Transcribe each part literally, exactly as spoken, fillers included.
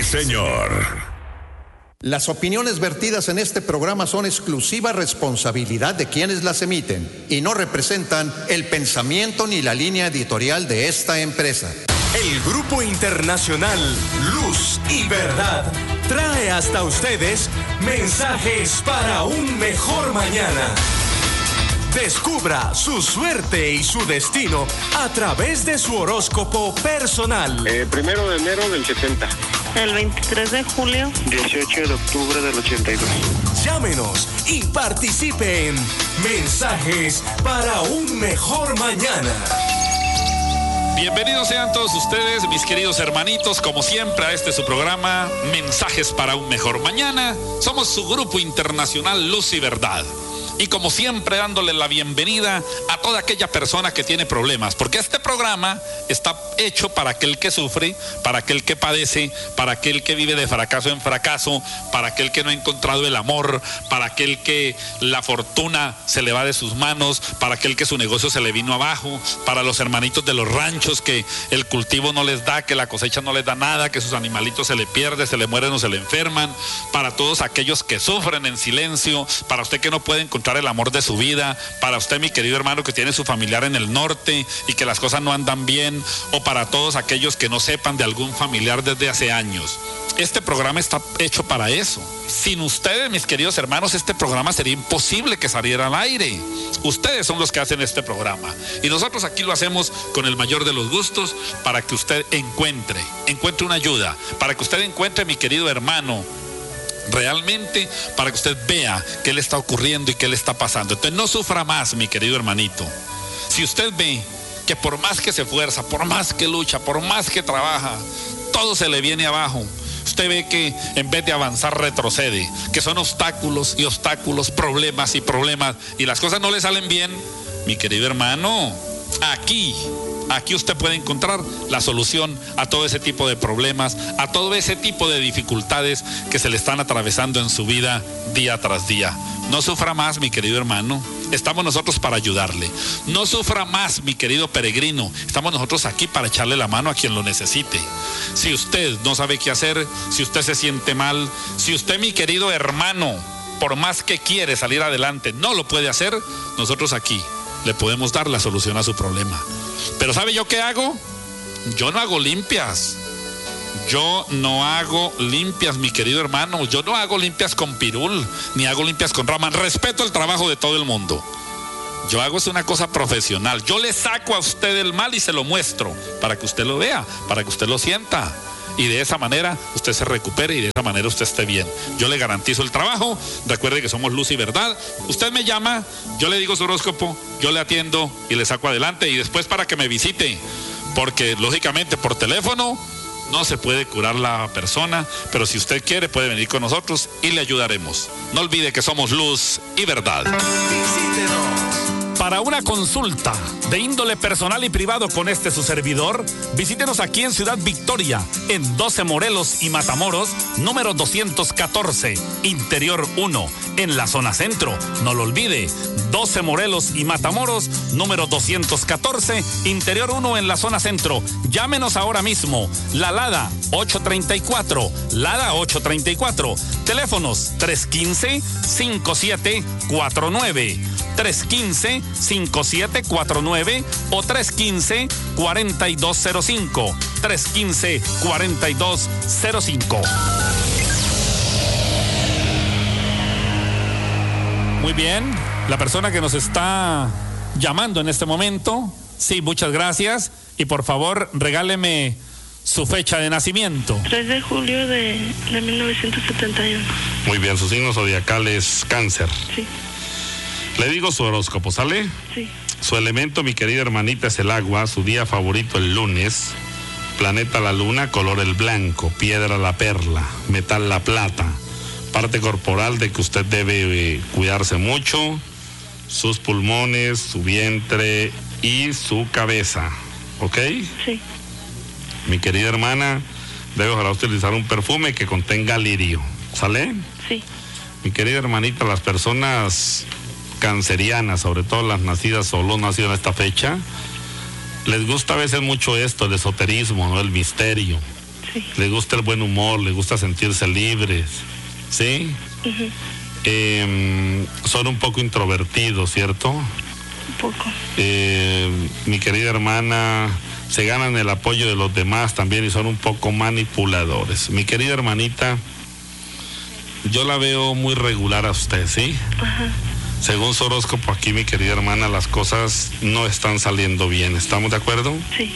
señor. Las opiniones vertidas en este programa son exclusiva responsabilidad de quienes las emiten y no representan el pensamiento ni la línea editorial de esta empresa. El Grupo Internacional Luz y Verdad trae hasta ustedes mensajes para un mejor mañana. Descubra su suerte y su destino a través de su horóscopo personal. Eh, primero de enero del setenta. El veintitrés de julio. dieciocho de octubre del ochenta y dos. Llámenos y participe en Mensajes para un Mejor Mañana. Bienvenidos sean todos ustedes, mis queridos hermanitos, como siempre a este su programa, Mensajes para un Mejor Mañana. Somos su Grupo Internacional Luz y Verdad. Y como siempre dándole la bienvenida a toda aquella persona que tiene problemas, porque este programa está hecho para aquel que sufre, para aquel que padece, para aquel que vive de fracaso en fracaso, para aquel que no ha encontrado el amor, para aquel que la fortuna se le va de sus manos, para aquel que su negocio se le vino abajo, para los hermanitos de los ranchos que el cultivo no les da, que la cosecha no les da nada, que sus animalitos se le pierden, se le mueren o se le enferman, para todos aquellos que sufren en silencio, para usted que no puede encontrar el amor de su vida, para usted mi querido hermano que tiene su familiar en el norte y que las cosas no andan bien, o para todos aquellos que no sepan de algún familiar desde hace años. Este programa está hecho para eso. Sin ustedes, mis queridos hermanos, este programa sería imposible que saliera al aire. Ustedes son los que hacen este programa y nosotros aquí lo hacemos con el mayor de los gustos para que usted encuentre, encuentre una ayuda, para que usted encuentre, mi querido hermano, realmente para que usted vea qué le está ocurriendo y qué le está pasando. Entonces no sufra más, mi querido hermanito. Si usted ve que por más que se esfuerza, por más que lucha, por más que trabaja, todo se le viene abajo, usted ve que en vez de avanzar retrocede, que son obstáculos y obstáculos, problemas y problemas, y las cosas no le salen bien, mi querido hermano, aquí Aquí usted puede encontrar la solución a todo ese tipo de problemas, a todo ese tipo de dificultades que se le están atravesando en su vida día tras día. No sufra más, mi querido hermano. Estamos nosotros para ayudarle. No sufra más, mi querido peregrino. Estamos nosotros aquí para echarle la mano a quien lo necesite. Si usted no sabe qué hacer, si usted se siente mal, si usted, mi querido hermano, por más que quiere salir adelante, no lo puede hacer, nosotros aquí le podemos dar la solución a su problema. Pero ¿sabe yo qué hago? Yo no hago limpias. Yo no hago limpias, mi querido hermano. Yo no hago limpias con pirul, ni hago limpias con Raman. Respeto el trabajo de todo el mundo. Yo hago es una cosa profesional. Yo le saco a usted el mal y se lo muestro para que usted lo vea, para que usted lo sienta. Y de esa manera usted se recupere y de esa manera usted esté bien. Yo le garantizo el trabajo. Recuerde que somos Luz y Verdad. Usted me llama, yo le digo su horóscopo, yo le atiendo y le saco adelante. Y después para que me visite, porque lógicamente por teléfono no se puede curar la persona, pero si usted quiere puede venir con nosotros y le ayudaremos. No olvide que somos Luz y Verdad. Visítenos. Para una consulta de índole personal y privado con este su servidor, visítenos aquí en Ciudad Victoria, en doce Morelos y Matamoros, número doscientos catorce, Interior uno, en la zona centro. No lo olvide, doce Morelos y Matamoros, número doscientos catorce, Interior uno, en la zona centro. Llámenos ahora mismo, La Lada ocho treinta y cuatro, Lada ocho treinta y cuatro, teléfonos tres uno cinco, cinco siete cuatro nueve, tres uno cinco, cinco siete cuatro nueve o tres uno cinco, cuatro dos cero cinco, tres uno cinco, cuatro dos cero cinco. Muy bien, la persona que nos está llamando en este momento, sí, muchas gracias, y por favor regáleme su fecha de nacimiento. tres de julio de, de mil novecientos setenta y uno. Muy bien, su signo zodiacal es Cáncer. Sí. Le digo su horóscopo, ¿sale? Sí. Su elemento, mi querida hermanita, es el agua. Su día favorito el lunes. Planeta la luna, color el blanco. Piedra la perla. Metal la plata. Parte corporal de que usted debe eh, cuidarse mucho. Sus pulmones, su vientre y su cabeza. ¿Ok? Sí. Mi querida hermana, debe ojalá utilizar un perfume que contenga lirio. ¿Sale? Sí. Mi querida hermanita, las personas cancerianas, sobre todo las nacidas o los nacidos en esta fecha, les gusta a veces mucho esto, el esoterismo, ¿no? El misterio. Sí. Le gusta el buen humor, le gusta sentirse libres, ¿sí? Uh-huh. Eh, son un poco introvertidos, ¿cierto? Un poco. Eh, mi querida hermana, se ganan el apoyo de los demás también y son un poco manipuladores. Mi querida hermanita, yo la veo muy regular a usted, ¿sí? Ajá. Según su horóscopo aquí, mi querida hermana, las cosas no están saliendo bien. ¿Estamos de acuerdo? Sí.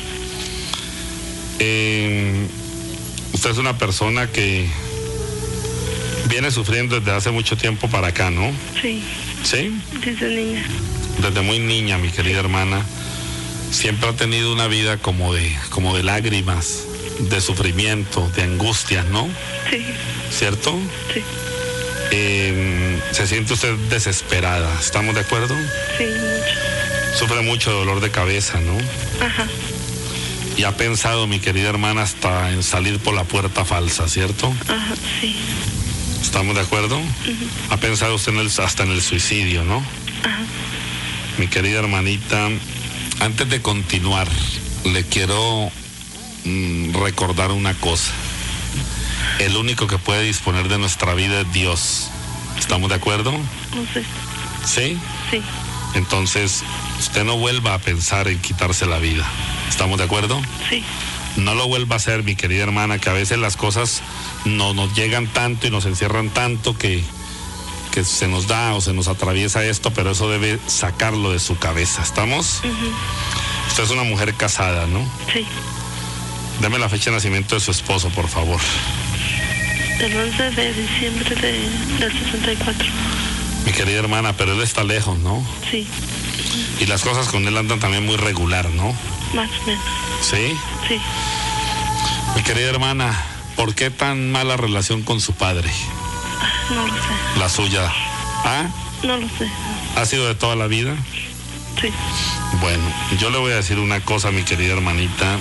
Eh, usted es una persona que viene sufriendo desde hace mucho tiempo para acá, ¿no? Sí. ¿Sí? Desde niña. Desde muy niña, mi querida hermana, siempre ha tenido una vida como de, como de lágrimas, de sufrimiento, de angustias, ¿no? Sí. ¿Cierto? Sí. Eh, se siente usted desesperada, ¿estamos de acuerdo? Sí, mucho. Sufre mucho dolor de cabeza, ¿no? Ajá. Y ha pensado, mi querida hermana, hasta en salir por la puerta falsa, ¿cierto? Ajá, sí. ¿Estamos de acuerdo? Uh-huh. Ha pensado usted en el, hasta en el suicidio, ¿no? Ajá. Mi querida hermanita, antes de continuar, le quiero mmm, recordar una cosa. El único que puede disponer de nuestra vida es Dios. ¿Estamos de acuerdo? No sé. ¿Sí? Sí. Entonces, usted no vuelva a pensar en quitarse la vida. ¿Estamos de acuerdo? Sí. No lo vuelva a hacer, mi querida hermana, que a veces las cosas no nos llegan tanto y nos encierran tanto que, que se nos da o se nos atraviesa esto, pero eso debe sacarlo de su cabeza. ¿Estamos? Uh-huh. Usted es una mujer casada, ¿no? Sí. Deme la fecha de nacimiento de su esposo, por favor. El once de diciembre de, del sesenta y cuatro. Mi querida hermana, pero él está lejos, ¿no? Sí. Y las cosas con él andan también muy regular, ¿no? Más o menos. ¿Sí? Sí. Mi querida hermana, ¿por qué tan mala relación con su padre? No lo sé. La suya. ¿Ah? No lo sé. ¿Ha sido de toda la vida? Sí. Bueno, yo le voy a decir una cosa, mi querida hermanita.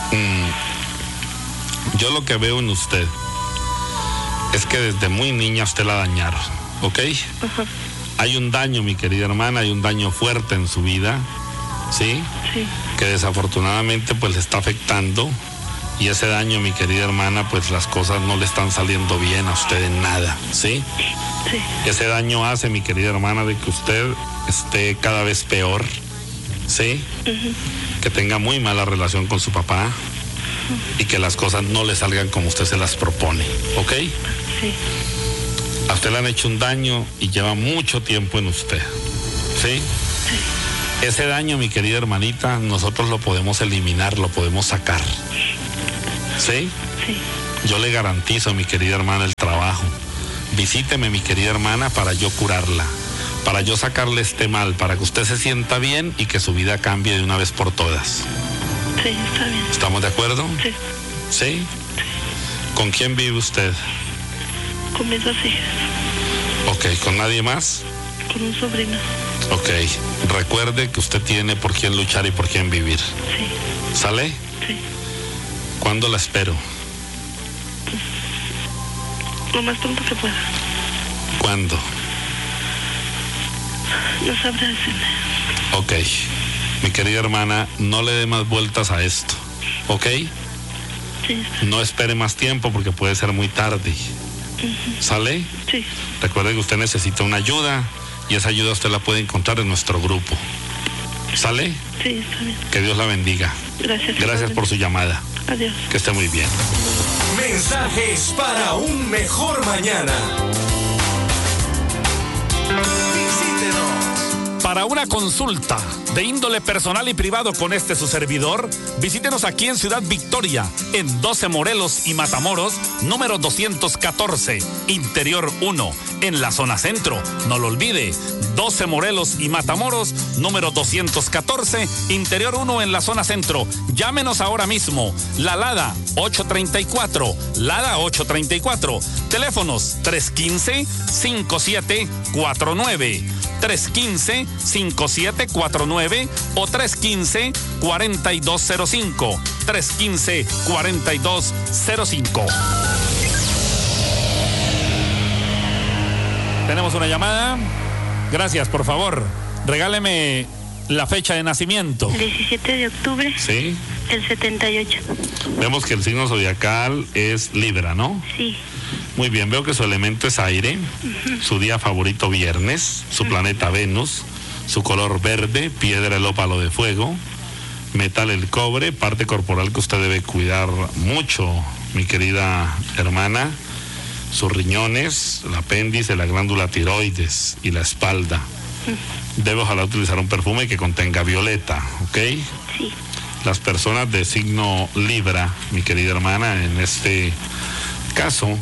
Mm, yo lo que veo en usted es que desde muy niña usted la dañaron, ¿ok? Ajá. Hay un daño, mi querida hermana, hay un daño fuerte en su vida, ¿sí? Sí. Que desafortunadamente pues le está afectando, y ese daño, mi querida hermana, pues las cosas no le están saliendo bien a usted en nada, ¿sí? Sí. Ese daño hace, mi querida hermana, de que usted esté cada vez peor, ¿sí? Uh-huh. Que tenga muy mala relación con su papá, uh-huh, y que las cosas no le salgan como usted se las propone, ¿ok? Sí. A usted le han hecho un daño y lleva mucho tiempo en usted, ¿sí? Sí. Ese daño, mi querida hermanita, nosotros lo podemos eliminar, lo podemos sacar, ¿sí? Sí. Yo le garantizo, mi querida hermana, el trabajo. Visíteme, mi querida hermana, para yo curarla, para yo sacarle este mal, para que usted se sienta bien y que su vida cambie de una vez por todas. Sí, está bien. ¿Estamos de acuerdo? Sí. ¿Sí? Sí. ¿Con quién vive usted? Con mis dos hijas. Ok, ¿con nadie más? Con un sobrino. Ok, recuerde que usted tiene por quién luchar y por quién vivir. Sí. ¿Sale? Sí. ¿Cuándo la espero? Lo más pronto que pueda. ¿Cuándo? No sabré decirle. Ok, mi querida hermana, no le dé más vueltas a esto, ¿ok? Sí. No espere más tiempo porque puede ser muy tarde. Uh-huh. ¿Sale? Sí. Recuerde que usted necesita una ayuda y esa ayuda usted la puede encontrar en nuestro grupo. ¿Sale? Sí, está bien. Que Dios la bendiga. Gracias. Gracias por su llamada. Adiós. Que esté muy bien. Mensajes para un mejor mañana. Visítenos. Para una consulta de índole personal y privado con este su servidor, visítenos aquí en Ciudad Victoria, en doce Morelos y Matamoros, número doscientos catorce, Interior uno, en la zona centro. No lo olvide, doce Morelos y Matamoros, número doscientos catorce, Interior uno, en la zona centro. Llámenos ahora mismo. La Lada ocho treinta y cuatro, Lada ocho treinta y cuatro. Teléfonos tres uno cinco, cinco siete cuatro nueve, tres uno cinco, cinco siete cuatro nueve o tres uno cinco, cuatro dos cero cinco, tres uno cinco, cuatro dos cero cinco. Tenemos una llamada. Gracias, por favor. Regáleme la fecha de nacimiento. diecisiete de octubre. ¿Sí? El setenta y ocho. Vemos que el signo zodiacal es Libra, ¿no? Sí. Muy bien, veo que su elemento es aire, uh-huh. Su día favorito viernes, su uh-huh. planeta Venus, su color verde, piedra el ópalo de fuego, metal el cobre, parte corporal que usted debe cuidar mucho, mi querida hermana, sus riñones, el apéndice, la glándula tiroides y la espalda. Uh-huh. Debe ojalá utilizar un perfume que contenga violeta, ¿ok? Sí. Las personas de signo Libra, mi querida hermana, en este caso,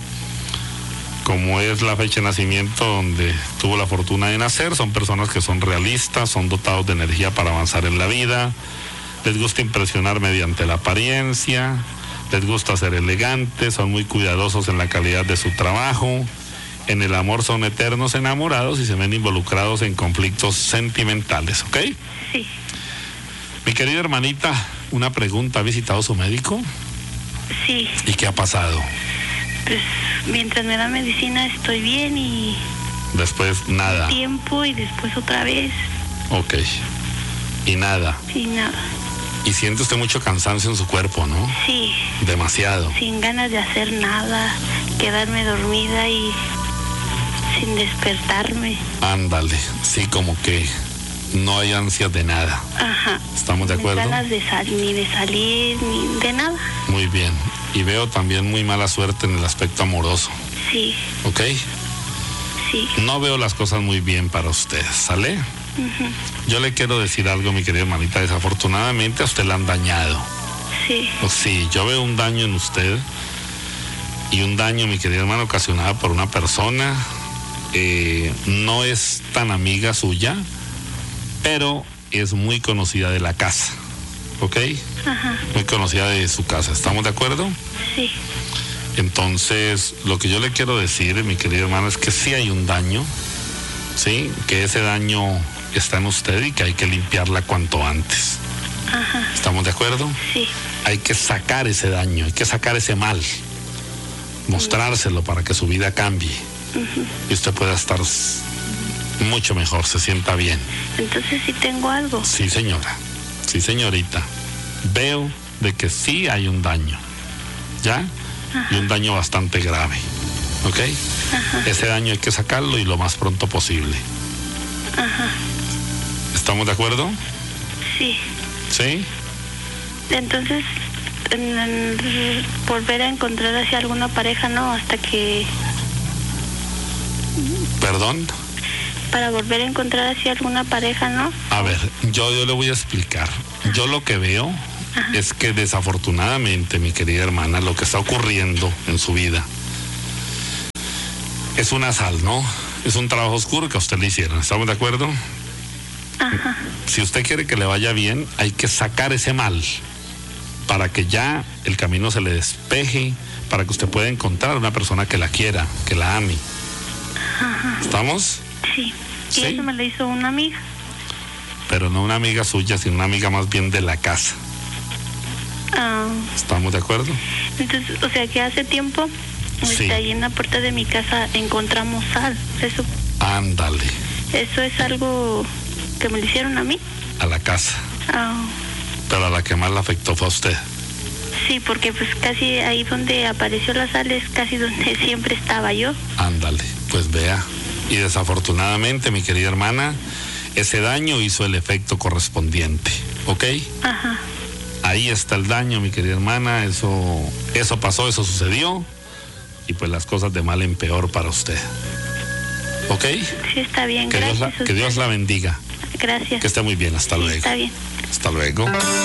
como es la fecha de nacimiento donde tuvo la fortuna de nacer, son personas que son realistas, son dotados de energía para avanzar en la vida, les gusta impresionar mediante la apariencia, les gusta ser elegantes, son muy cuidadosos en la calidad de su trabajo, en el amor son eternos enamorados y se ven involucrados en conflictos sentimentales, ¿ok? Sí. Mi querida hermanita, una pregunta, ¿ha visitado su médico? Sí. ¿Y qué ha pasado? Pues mientras me da medicina estoy bien y... Después nada. Tiempo y después otra vez. Ok. Y nada. Y nada. Y siente usted mucho cansancio en su cuerpo, ¿no? Sí. Demasiado. Sin ganas de hacer nada, quedarme dormida y sin despertarme. Ándale, sí, como que no hay ansias de nada. Ajá. ¿Estamos de acuerdo? Ni ganas de salir, ni de salir, ni de nada. Muy bien. Y veo también muy mala suerte en el aspecto amoroso. Sí. ¿Ok? Sí. No veo las cosas muy bien para usted, ¿sale? Uh-huh. Yo le quiero decir algo, mi querida hermanita. Desafortunadamente a usted la han dañado. Sí. O sí, yo veo un daño en usted. Y un daño, mi querida hermana, ocasionado por una persona. Eh, no es tan amiga suya, pero es muy conocida de la casa. ¿Ok? Ajá. Muy conocida de su casa. ¿Estamos de acuerdo? Sí. Entonces, lo que yo le quiero decir, mi querida hermana, es que sí hay un daño, ¿sí? Que ese daño está en usted y que hay que limpiarla cuanto antes. Ajá. ¿Estamos de acuerdo? Sí. Hay que sacar ese daño, hay que sacar ese mal, mostrárselo para que su vida cambie. Uh-huh. Y usted pueda estar mucho mejor, se sienta bien. Entonces sí tengo algo. Sí, señora. Sí, señorita. Veo de que sí hay un daño, ¿ya? Ajá. Y un daño bastante grave, ¿ok? Ajá. Ese daño hay que sacarlo y lo más pronto posible. Ajá. ¿Estamos de acuerdo? Sí. ¿Sí? Entonces, en, en, volver a encontrar hacia alguna pareja, ¿no? Hasta que... ¿Perdón? Para volver a encontrar así alguna pareja, ¿no? A ver, yo, yo le voy a explicar. Yo lo que veo Ajá. es que desafortunadamente, mi querida hermana, lo que está ocurriendo en su vida es una sal, ¿no? Es un trabajo oscuro que a usted le hicieron. ¿Estamos de acuerdo? Ajá. Si usted quiere que le vaya bien, hay que sacar ese mal para que ya el camino se le despeje, para que usted pueda encontrar una persona que la quiera, que la ame. Ajá. ¿Estamos? Sí. Y ¿Sí? eso me lo hizo una amiga. Pero no una amiga suya, sino una amiga más bien de la casa. Ah. ¿Estamos de acuerdo? Entonces, o sea que hace tiempo, sí. Está ahí en la puerta de mi casa encontramos sal. Eso. Ándale. Eso es algo que me lo hicieron a mí. A la casa. Ah. Pero a la que más la afectó fue a usted. Sí, porque pues casi ahí donde apareció la sal es casi donde siempre estaba yo. Ándale, pues vea. Y desafortunadamente, mi querida hermana, ese daño hizo el efecto correspondiente, ¿ok? Ajá. Ahí está el daño, mi querida hermana, eso, eso pasó, eso sucedió, y pues las cosas de mal en peor para usted, ¿ok? Sí, está bien, que gracias. Dios la, que Dios la bendiga. Gracias. Que esté muy bien, hasta sí, luego. Está bien. Hasta luego.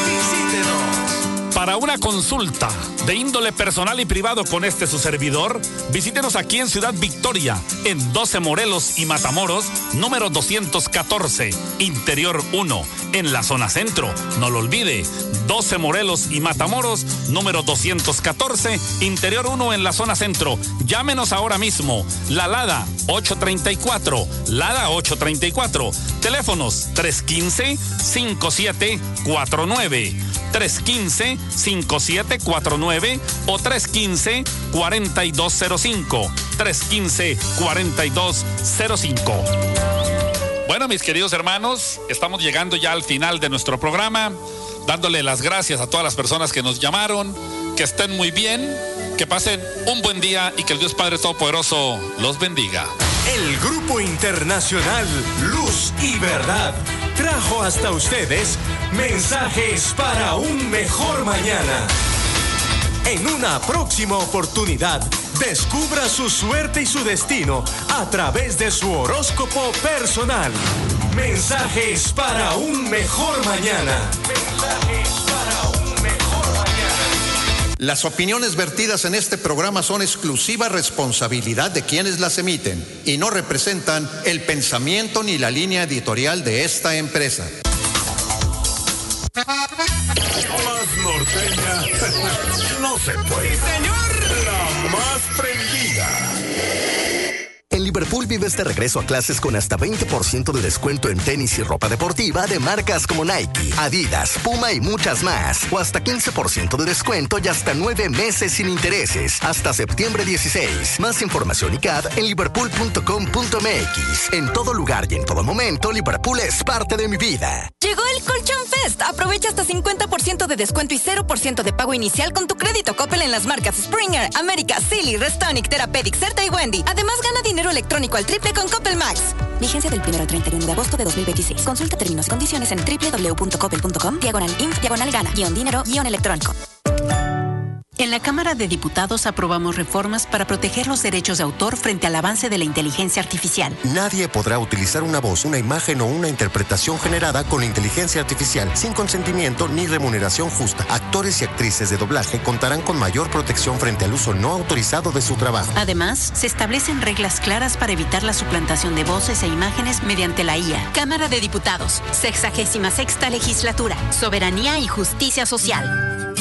Para una consulta de índole personal y privado con este su servidor, visítenos aquí en Ciudad Victoria, en doce Morelos y Matamoros, número doscientos catorce, Interior uno, en la zona centro. No lo olvide, doce Morelos y Matamoros, número doscientos catorce, Interior uno, en la zona centro. Llámenos ahora mismo. La Lada ocho treinta y cuatro, Lada ocho treinta y cuatro. Teléfonos tres uno cinco, cinco siete cuatro nueve, tres uno cinco, cinco siete cuatro nueve o tres uno cinco, cuatro dos cero cinco, tres uno cinco, cuatro dos cero cinco. Bueno, mis queridos hermanos, estamos llegando ya al final de nuestro programa. dándole las gracias a todas las personas que nos llamaron, que estén muy bien, que pasen un buen día y que el Dios Padre Todopoderoso los bendiga. El Grupo Internacional Luz y Verdad trajo hasta ustedes mensajes para un mejor mañana. En una próxima oportunidad, descubra su suerte y su destino a través de su horóscopo personal. Mensajes para un mejor mañana. Mensajes para un mejor mañana. Las opiniones vertidas en este programa son exclusiva responsabilidad de quienes las emiten y no representan el pensamiento ni la línea editorial de esta empresa. Más norteña no se puede. ¡Señor! La más prendida. En Liverpool vives de regreso a clases con hasta veinte por ciento de descuento en tenis y ropa deportiva de marcas como Nike, Adidas, Puma y muchas más. O hasta quince por ciento de descuento y hasta nueve meses sin intereses. Hasta septiembre dieciséis. Más información y C A D en liverpool punto com punto m x. En todo lugar y en todo momento, Liverpool es parte de mi vida. Llegó el Colchón Fest. Aprovecha hasta cincuenta por ciento de descuento y cero por ciento de pago inicial con tu crédito Coppel en las marcas Springer, América, Silly, Restonic, Therapeutic, Certa y Wendy. Además, gana dinero electrónico al triple con Coppel Max. Vigencia del primero al treinta y uno de agosto de dos mil veintiséis. Consulta términos y condiciones en doble u doble u doble u punto coppel punto com, diagonal inf, diagonal gana, guión dinero, guión electrónico. En la Cámara de Diputados aprobamos reformas para proteger los derechos de autor frente al avance de la inteligencia artificial. Nadie podrá utilizar una voz, una imagen o una interpretación generada con inteligencia artificial sin consentimiento ni remuneración justa. Actores y actrices de doblaje contarán con mayor protección frente al uso no autorizado de su trabajo. Además, se establecen reglas claras para evitar la suplantación de voces e imágenes mediante la I A. Cámara de Diputados, sexagésima sexta legislatura, soberanía y justicia social.